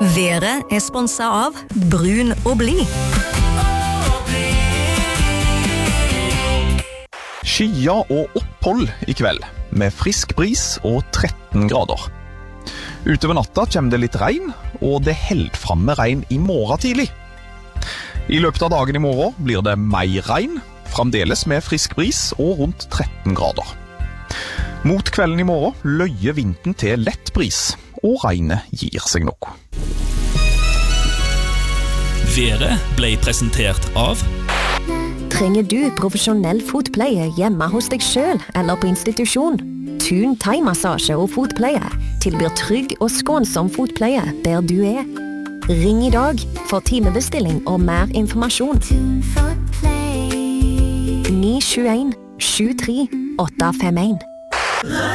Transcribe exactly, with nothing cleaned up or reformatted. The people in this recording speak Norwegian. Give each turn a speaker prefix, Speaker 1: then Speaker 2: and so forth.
Speaker 1: Været er sponset av Brun og Bli.
Speaker 2: Skya og opphold i kveld, med frisk bris og tretten grader. Utover natta kommer det litt regn, og det held fram med regn i morgen tidlig. I løpet av dagen i morgen blir det mer regn, fremdeles med frisk bris og rundt tretten grader. Mot kvelden i morgen løyer vinden til lett bris, og regnet gir seg noe.
Speaker 3: Været ble presentert av
Speaker 4: Trenger du profesjonell fotpleie hjemme hos deg selv eller på institusjon? Thun thai-massasje og fotpleie tilbyr trygg og skånsom fotpleie der du er. Ring i dag for timebestilling og mer informasjon. ni sju en sju tre åtte fem en